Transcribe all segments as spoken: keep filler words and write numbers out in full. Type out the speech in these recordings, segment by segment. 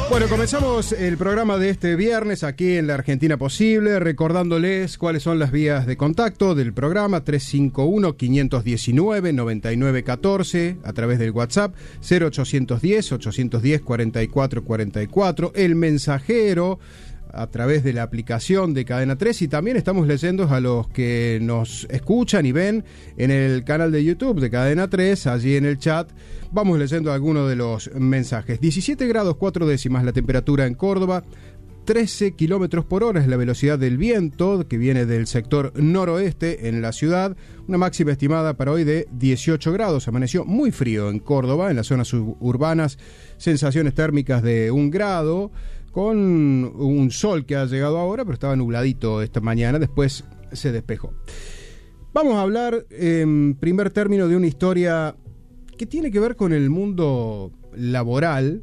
Bueno, comenzamos el programa de este viernes aquí en La Argentina Posible, recordándoles cuáles son las vías de contacto del programa: tres cinco uno, cinco uno nueve, nueve nueve uno cuatro, a través del WhatsApp cero ochocientos diez, ochocientos diez, cuarenta y cuatro cuarenta y cuatro, el mensajero a través de la aplicación de Cadena tres, y también estamos leyendo a los que nos escuchan y ven en el canal de YouTube de Cadena tres, allí en el chat. Vamos leyendo algunos de los mensajes. diecisiete grados cuatro décimas la temperatura en Córdoba, trece kilómetros por hora es la velocidad del viento que viene del sector noroeste en la ciudad, una máxima estimada para hoy de dieciocho grados. Amaneció muy frío en Córdoba, en las zonas suburbanas, sensaciones térmicas de un grado, con un sol que ha llegado ahora, pero estaba nubladito esta mañana, después se despejó. Vamos a hablar en primer término de una historia que tiene que ver con el mundo laboral,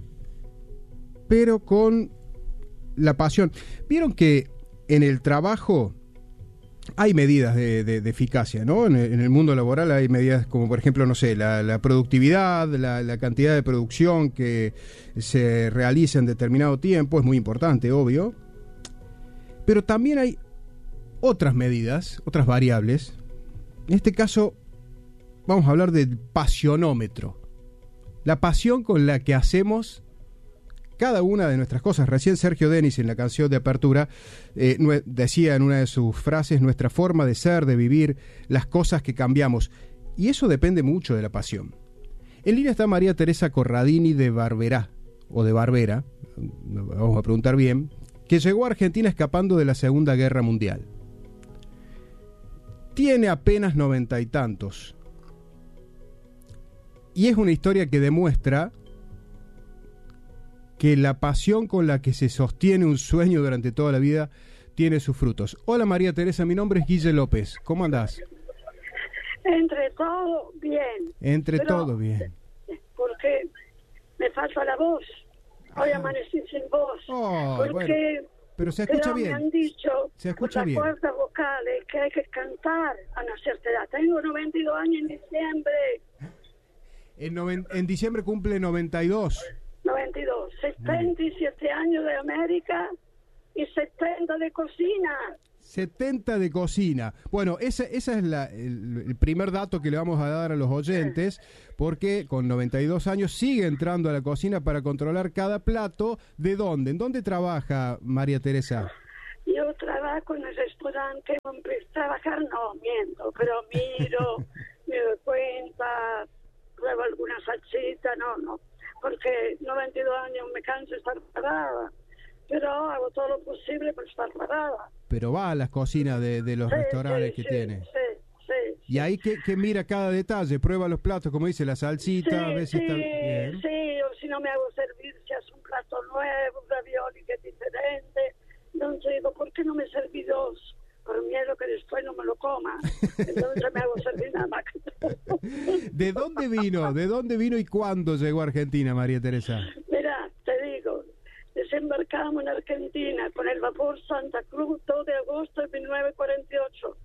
pero con la pasión. Vieron que en el trabajo hay medidas de, de, de eficacia, ¿no? En el, en el mundo laboral hay medidas como, por ejemplo, no sé, la, la productividad, la, la cantidad de producción que se realiza en determinado tiempo, es muy importante, obvio. Pero también hay otras medidas, otras variables. En este caso, vamos a hablar del pasionómetro. La pasión con la que hacemos cada una de nuestras cosas. Recién Sergio Denis, en la canción de apertura, eh, decía en una de sus frases: nuestra forma de ser, de vivir, las cosas que cambiamos. Y eso depende mucho de la pasión. En línea está María Teresa Corradini de Barberá, o de Barbera, vamos a preguntar bien, que llegó a Argentina escapando de la Segunda Guerra Mundial. Tiene apenas noventa y tantos. Y es una historia que demuestra que la pasión con la que se sostiene un sueño durante toda la vida tiene sus frutos. Hola María Teresa, mi nombre es Guille López. ¿Cómo andás? Entre todo, bien. Entre Pero, todo, bien. Porque me falta la voz. Hoy ah. amanecí sin voz. Oh, porque bueno, pero se escucha pero bien. me han dicho se escucha por las bien. cuerdas vocales que hay que cantar a una cierta edad. Tengo noventa y dos años en diciembre. En, noven, en diciembre cumple noventa y dos. noventa y dos. setenta y siete años de América y setenta de cocina. setenta de cocina. Bueno, ese, ese es la, el, el primer dato que le vamos a dar a los oyentes, porque con noventa y dos años sigue entrando a la cocina para controlar cada plato. ¿De dónde? ¿En dónde trabaja María Teresa? Yo trabajo en el restaurante. Empecé a trabajar, no, miento, pero miro, me doy cuenta, pruebo alguna salsita, no, no. Porque noventa y dos años me canso de estar parada, pero hago todo lo posible por estar parada. Pero va a las cocinas de, de los sí, restaurantes sí, que sí, tiene. Sí, sí. Y ahí que, que mira cada detalle, prueba los platos, como dice, la salsita, sí, a ver si sí, está bien. Sí, o si no me hago servir, si hace un plato nuevo, un ravioli que es diferente. Entonces digo, ¿por qué no me serví dos? Por miedo que después no me lo coma. Entonces me hago servir nada más. ¿De dónde vino? ¿De dónde vino y cuándo llegó a Argentina, María Teresa? Mira, te digo, desembarcamos en Argentina con el vapor Santa Cruz dos de agosto de mil novecientos cuarenta y ocho.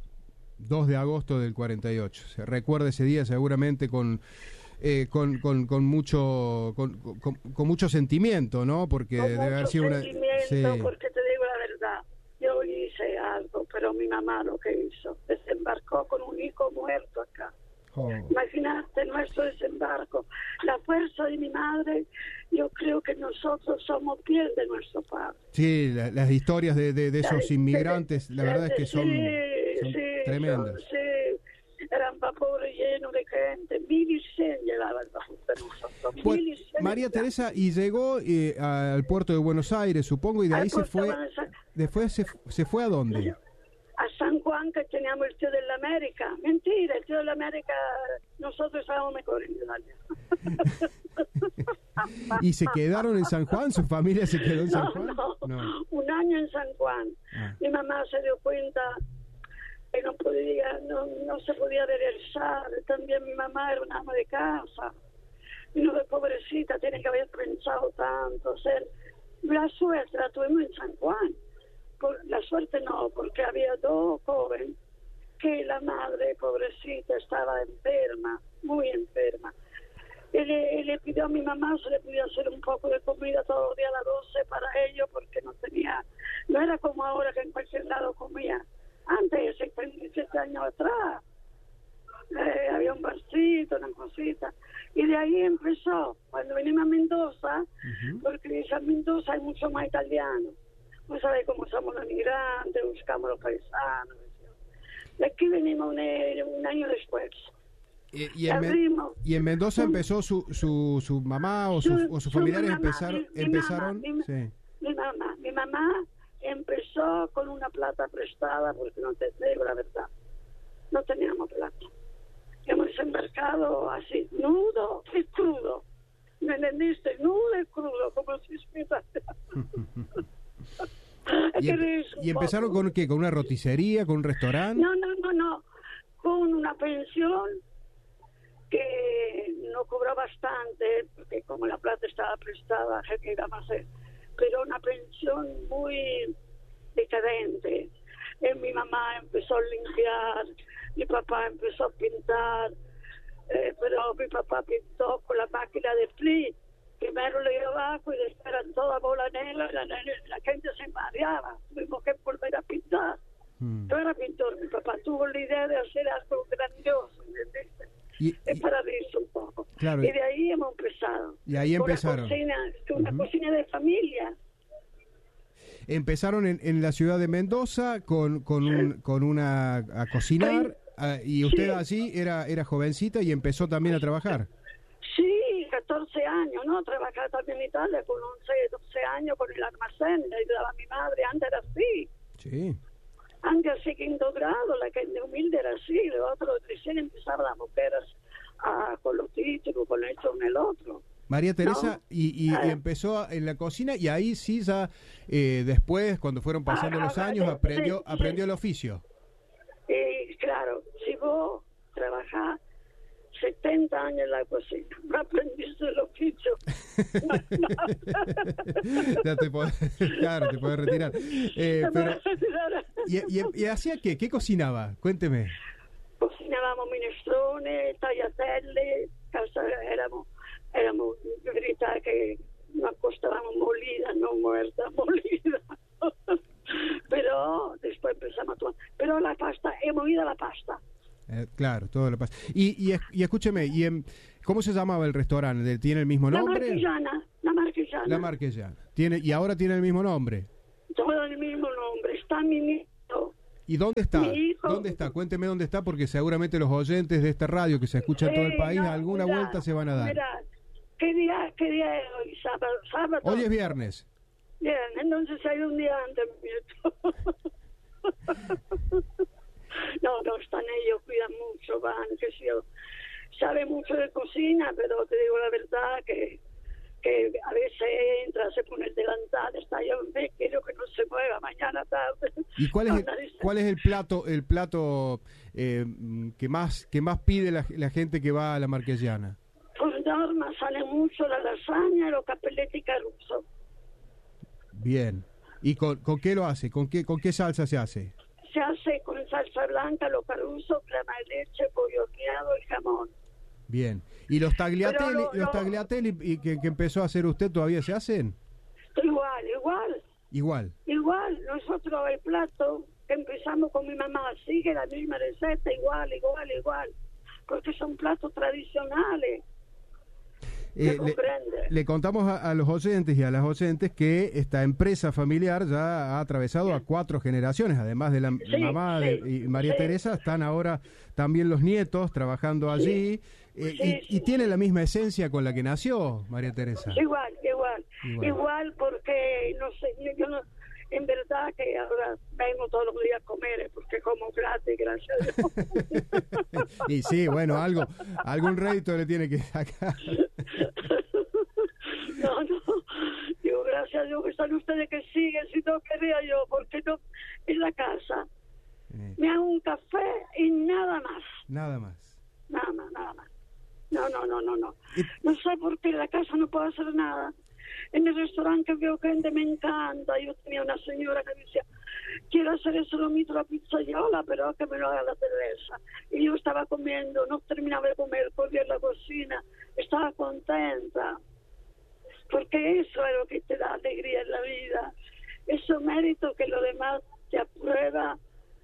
dos de agosto del cuarenta y ocho. Se recuerda ese día seguramente con eh, con, con, con mucho con, con, con mucho sentimiento, ¿no? Porque con debe haber sido una... Sí. Porque te digo la verdad, yo hice algo, pero mi mamá lo que hizo, desembarcó con un hijo muerto acá. Oh. Imagínate nuestro desembarco, la fuerza de mi madre. Yo creo que nosotros somos piel de nuestro padre. Sí, la, las historias de, de, de esos la, inmigrantes, de, la verdad de, es que son, sí, son sí, tremendas. Son, sí, eran vapores llenos de gente, mil y cien llevaba el vapor de nosotros. Pues, mil y cien María Teresa, y llegó eh, al puerto de Buenos Aires, supongo, y de ahí se fue. Después se, se fue a dónde? A San Juan, que teníamos el tío de la América. Mentira, el tío de la América, nosotros estábamos mejor en Italia. ¿Y se quedaron en San Juan? ¿Su familia se quedó en San no, Juan? No, no, un año en San Juan. Ah. Mi mamá se dio cuenta que no podía, no, no se podía regresar. También mi mamá era una ama de casa. Y no, de pobrecita, tiene que haber pensado tanto. O sea, la suerte la tuvimos en San Juan. Por, la suerte no, porque había dos jóvenes que la madre, pobrecita, estaba enferma, muy enferma. Y le, y le pidió a mi mamá, se le pidió hacer un poco de comida todos los días a las doce para ellos, porque no tenía, no era como ahora que en cualquier lado comía. Antes, setenta y siete años atrás, eh, había un barcito, una cosita. Y de ahí empezó, cuando venimos a Mendoza, uh-huh. porque en Mendoza hay mucho más italiano. Pues sabés cómo somos los migrantes, buscamos los paisanos. De aquí venimos un, un año después. Y, y, en Men- y en Mendoza empezó su, su, su mamá o, su, o sus familiares mamá, empezaron... Mi, mi empezaron mamá, mi, sí. mi mamá, mi mamá empezó con una plata prestada, porque no te digo la verdad, no teníamos plata. Hemos embarcado así, nudo y crudo. ¿Me entendiste? Nudo y crudo, como si estuviera... ¿Y, em- ¿Y empezaron con qué? ¿Con una roticería? ¿Con un restaurante? No, no, no, no. Con una pensión que no cobró bastante, porque como la plata estaba prestada, que iba a hacer, pero una pensión muy decadente. Eh, mi mamá empezó a limpiar, mi papá empezó a pintar, eh, pero mi papá pintó con la máquina de split. Primero le iba abajo y después era toda bola negra, la, la, la gente se mareaba, tuvimos que volver a pintar. Mm. Yo era pintor, mi papá tuvo la idea de hacer algo grandioso, ¿entendiste? Y, es y, para reírse un poco. Claro, y de ahí hemos empezado. Y ahí empezaron. Una cocina, una uh-huh. cocina de familia. Empezaron en, en la ciudad de Mendoza con, con, un, con una a cocinar, a, y usted sí. Allí era, era jovencita y empezó también a trabajar. Sí, catorce años, ¿no? Trabajaba también en Italia con once, doce años con el almacén, le ayudaba a mi madre, antes era así. Sí. Antes así quinto grado, la gente humilde era así, los otros recién empezaban las mujeres a, con los títulos, con esto en el otro. María Teresa, ¿no? y, y, ah, y empezó en la cocina y ahí sí ya eh, después, cuando fueron pasando ah, los años, ah, aprendió sí, aprendió sí. el oficio. Y claro, si vos trabajás setenta años en la cocina, no aprendiste el oficio. Ya te podés, claro, te podés retirar. Eh, pero, ¿y, y, ¿Y hacía qué? ¿Qué cocinaba? Cuénteme. Cocinábamos minestrones, tagliatelle, éramos, éramos gritas que nos costábamos molidas, no muertas, molidas. Pero después empezamos a tomar. Pero la pasta, hemos ido a la pasta. Eh, claro, todo lo pasa. Y, y, y escúcheme, y en, ¿cómo se llamaba el restaurante? ¿Tiene el mismo nombre? La Marquesana, la Marquesana. La Marquesana. ¿Tiene, y ahora tiene el mismo nombre? Todo el mismo nombre. Está mi nieto. ¿Y dónde está? Mi hijo. ¿Dónde está? Cuénteme dónde está, porque seguramente los oyentes de esta radio que se escucha en todo el país, eh, no, alguna mira, vuelta se van a dar. Mira, ¿qué día, qué día es hoy? Sábado. sábado. Hoy es viernes. Bien, entonces hay un día antes, mi nieto. No, no están ellos, cuidan mucho, van, que si yo, sabe mucho de cocina, pero te digo la verdad que, que a veces entra, se pone el delantal, está yo, me quiero que no se mueva mañana tarde. ¿Y cuál es, el, cuál es el plato, el plato eh, que más que más pide la, la gente que va a la Marquesana? Por norma sale mucho la lasaña y los capelletti caruso. Bien. ¿Y con, con qué lo hace? ¿Con qué con qué salsa se hace? Se hace con salsa blanca, los caruso, crema de leche, pollo horneado y jamón. Bien. ¿Y los tagliatelli, lo, los lo, tagliatelli y que, que empezó a hacer usted todavía se hacen? Igual, igual. Igual. Igual. Nosotros el plato que empezamos con mi mamá sigue la misma receta, igual, igual, igual. Porque son platos tradicionales. Eh, le, le contamos a, a los oyentes y a las oyentes que esta empresa familiar ya ha atravesado a cuatro generaciones, además de la sí, mamá sí, de y María sí. Teresa, están ahora también los nietos trabajando allí, sí, eh, sí, y, sí. y tiene la misma esencia con la que nació María Teresa. Igual, igual, igual, igual porque no sé, yo, yo no, en verdad que ahora vengo todos los días a comer, porque como gratis, gracias a Dios. Y sí, bueno, algo, algún rédito le tiene que sacar. No, no, digo, gracias a Dios que están ustedes que siguen, si no quería yo, porque no, en la casa eh. me hago un café y nada más. Nada más. Nada más, nada más. No, no, no, no, no. No sé por qué en la casa no puedo hacer nada. En el restaurante veo gente, me encanta. Yo tenía una señora que decía, quiero hacer eso lo mismo la pizzaiola, pero que me lo haga la Teresa. Y yo estaba comiendo, no terminaba de comer, corría a la cocina, estaba contenta. Porque eso es lo que te da alegría en la vida. Ese mérito que lo demás te aprueba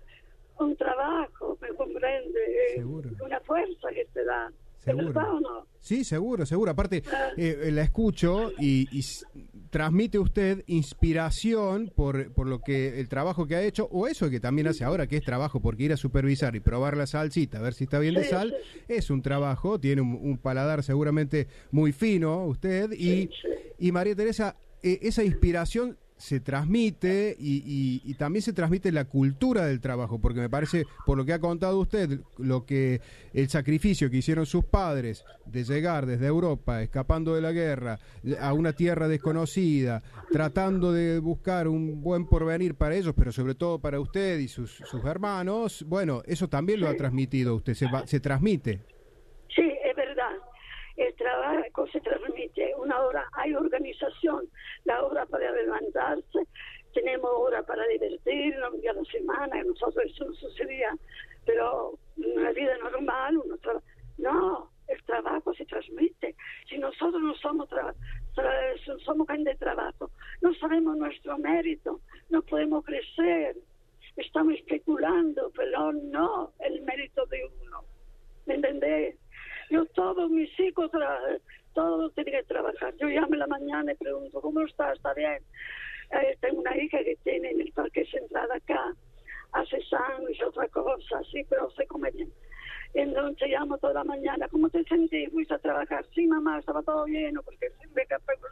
un trabajo, me comprende, Seguro. Una fuerza que te da. Seguro. ¿Verdad o no? Sí, seguro, seguro. Aparte, eh, la escucho y, y transmite usted inspiración por, por lo que el trabajo que ha hecho, o eso que también hace ahora, que es trabajo, porque ir a supervisar y probar la salsita, a ver si está bien de Sí, sal, sí. es un trabajo, tiene un, un paladar seguramente muy fino usted, y, Sí, sí. y María Teresa, eh, esa inspiración se transmite y, y, y también se transmite la cultura del trabajo, porque me parece, por lo que ha contado usted, lo que el sacrificio que hicieron sus padres de llegar desde Europa, escapando de la guerra, a una tierra desconocida, tratando de buscar un buen porvenir para ellos, pero sobre todo para usted y sus, sus hermanos, bueno, eso también lo ha transmitido usted, se, va, se transmite. Sí, es verdad. El trabajo se transmite. Una hora, hay organización, la hora para levantarse, tenemos hora para divertirnos, un día a la semana, y nosotros eso no sucedía, pero en una vida normal, uno trabaja. No, el trabajo se transmite. Si nosotros no somos, tra tra somos gente de trabajo, no sabemos nuestro mérito, no podemos crecer, estamos especulando, pero no el mérito de uno. ¿Me entendés? Yo, todos mis hijos, todos tienen que trabajar. Yo llamo en la mañana y pregunto, ¿cómo está? ¿Está bien? Eh, tengo una hija que tiene en el Parque Central acá, hace sándwich, otra cosa, sí, pero se come bien. Entonces llamo toda la mañana, ¿cómo te sentís? ¿Fuiste a trabajar? Sí, mamá, estaba todo lleno, porque siempre café con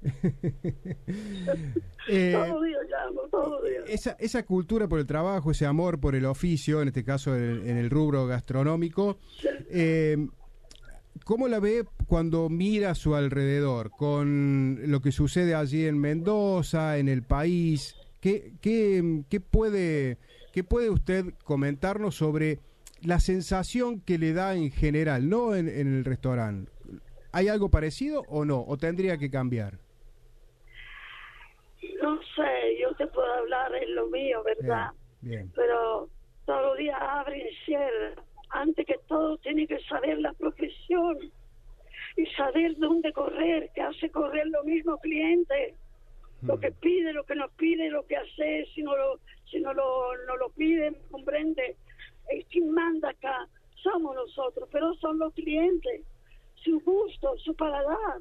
leche. eh, todo día llamo, todo día. Esa, esa cultura por el trabajo, ese amor por el oficio, en este caso en, en el rubro gastronómico, sí. eh, ¿cómo la ve cuando mira a su alrededor, con lo que sucede allí en Mendoza, en el país? ¿Qué, qué, qué, puede, qué puede usted comentarnos sobre la sensación que le da en general, no en, en el restaurante? ¿Hay algo parecido o no? ¿O tendría que cambiar? No sé, yo te puedo hablar en lo mío, ¿verdad? Bien, bien. Pero todos los días abre y cierra. Antes que todo tiene que saber la profesión y saber dónde correr, que hace correr lo mismo cliente, hmm. lo que pide, lo que nos pide, lo que hace, si no lo, si no lo, no lo pide, comprende. Y quien manda acá somos nosotros, pero son los clientes, su gusto, su paladar.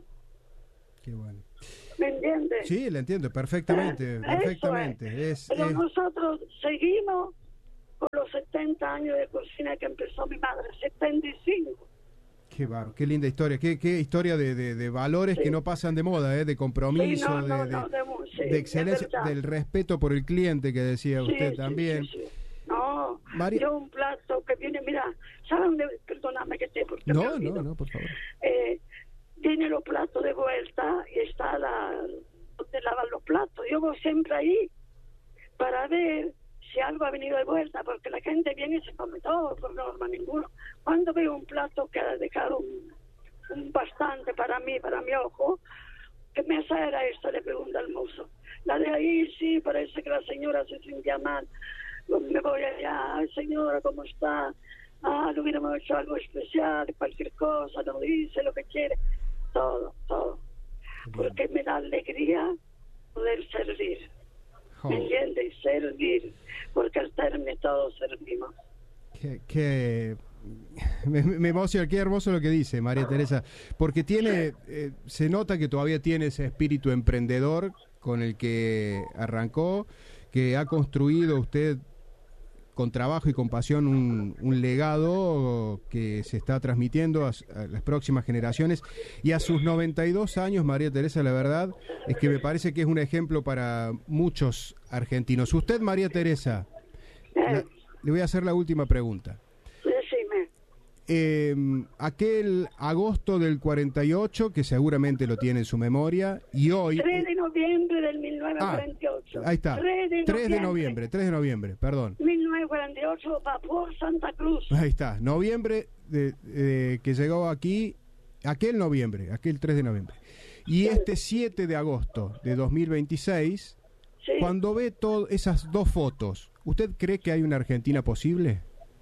Qué bueno. ¿Me entiendes? Sí, le entiendo perfectamente, Eh, perfectamente. Es. Es, pero es... nosotros seguimos con los setenta años de cocina que empezó mi madre, setenta y cinco. Qué barro, qué linda historia, qué, qué historia de, de, de valores sí. que no pasan de moda, ¿eh? De compromiso, sí, no, de, no, de, no, de, sí, de excelencia, de del respeto por el cliente que decía sí, usted sí, también. Sí, sí. No, María... yo un plato que viene, mira, ¿sabes dónde? Perdóname que te porque No, no, no, por favor. Eh, tiene los platos de vuelta y está la donde lavan los platos. Yo voy siempre ahí para ver si algo ha venido de vuelta, porque la gente viene y se come todo, por norma ninguno. Cuando veo un plato que ha dejado un, un bastante para mí, para mi ojo, ¿qué mesa era esta? Le pregunta al mozo. La de ahí, sí, parece que la señora se sentía mal. Me voy allá, ay señora, ¿cómo está? Ah, le hubiéramos hecho algo especial, cualquier cosa, nos dice lo que quiere. Todo, todo. Porque me da alegría poder servir. Oh. ¿Me entiendes? Servir. Porque al término todos servimos. Que, que me, me emociona, qué hermoso lo que dice María Teresa, porque tiene, eh, se nota que todavía tiene ese espíritu emprendedor con el que arrancó, que ha construido usted con trabajo y con pasión un, un legado que se está transmitiendo a, a las próximas generaciones, y a sus noventa y dos años, María Teresa, la verdad es que me parece que es un ejemplo para muchos argentinos. Usted, María Teresa, la, le voy a hacer la última pregunta. Decime. Eh, aquel agosto del cuarenta y ocho, que seguramente lo tiene en su memoria, y hoy... tres de noviembre del mil novecientos cuarenta y ocho. Ah, ahí está. tres de noviembre, tres de noviembre, perdón. mil novecientos cuarenta y ocho, vapor Santa Cruz. Ahí está, noviembre de, de, que llegó aquí, aquel noviembre, aquel tres de noviembre. Y este siete de agosto de dos mil veintiséis, sí. Cuando ve todas esas dos fotos, ¿usted cree que hay una Argentina posible?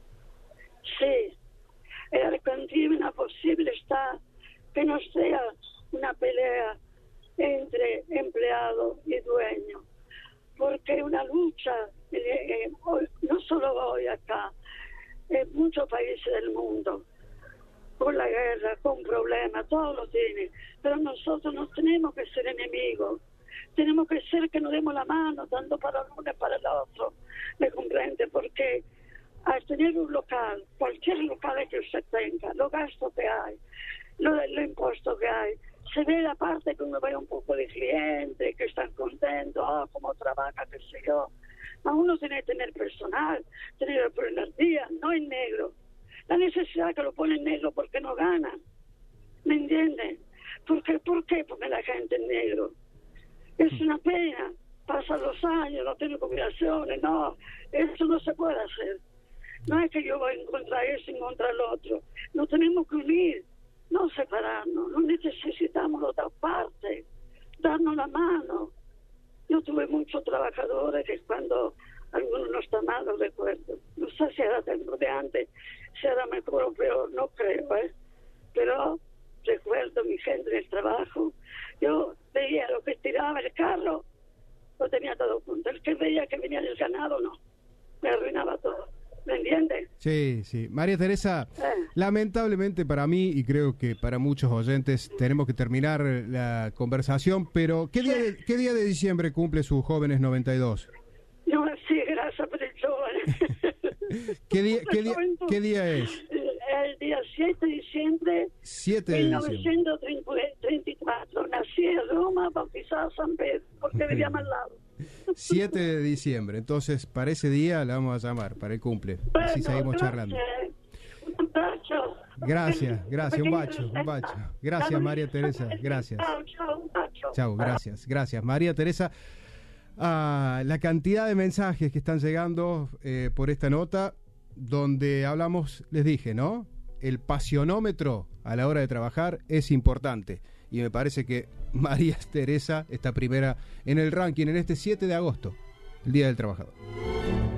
Sí, la Argentina posible está que no sea una pelea entre empleado y dueño, porque una lucha, eh, eh, hoy, no solo hoy acá, en muchos países del mundo, con la guerra, con problemas, todos los tienen, pero nosotros no tenemos que ser enemigos, tenemos que ser que nos demos la mano, dando para uno y para el otro, ¿me comprende? Porque al tener un local, cualquier local que usted tenga, los gastos que hay, los lo impuestos que hay, se ve la parte que uno ve un poco de clientes que están contentos, oh, cómo trabaja, qué sé yo. A uno tiene que tener personal, tener por el día, no en negro. La necesidad que lo pone en negro porque no gana. ¿Me entienden? ¿Por qué? ¿Por qué pone la gente en negro? Es una pena. Pasan los años, no tiene jubilaciones, no. Eso no se puede hacer. No es que yo voy en contra de eso y en contra del otro. Nos tenemos que unir, no separarnos. No necesitamos la otra parte. Darnos la mano. Yo tuve muchos trabajadores que cuando algunos no están mal, los recuerdo. No sé si era tiempo de antes, si era mejor o peor, no creo, ¿eh? Pero recuerdo mi gente en el trabajo. Yo veía lo que tiraba el carro, lo tenía todo junto. El que veía que venía del ganado, no. Me arruinaba todo. ¿Me entiendes? Sí, sí. María Teresa, eh. lamentablemente para mí, y creo que para muchos oyentes, tenemos que terminar la conversación, pero ¿qué día de, qué día de diciembre cumple sus jóvenes noventa y dos? No, sí, gracias por el joven. ¿Qué día, qué día, qué día es? El día siete de diciembre de mil novecientos treinta y cuatro. Nací en Roma, bautizado San Pedro, porque vivía al lado. siete de diciembre, entonces para ese día la vamos a llamar, para el cumple. Bueno, así seguimos gracias. charlando. Un bacho. Gracias, gracias, un bacho, un bacho. Gracias, María Teresa, gracias. Chao, chao, un bacho. Chao, gracias, gracias. María Teresa, ah, la cantidad de mensajes que están llegando eh, por esta nota, donde hablamos, les dije, ¿no? El pasionómetro a la hora de trabajar es importante. Y me parece que María Teresa está primera en el ranking en este siete de agosto, el Día del Trabajador.